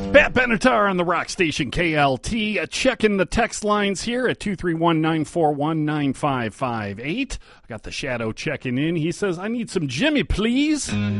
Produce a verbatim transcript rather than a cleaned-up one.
Pat Benatar on the rock station K L T. Uh, checking the text lines here at two three one, nine four one, nine five five eight. I got the Shadow checking in. He says, I need some Jimmy, please.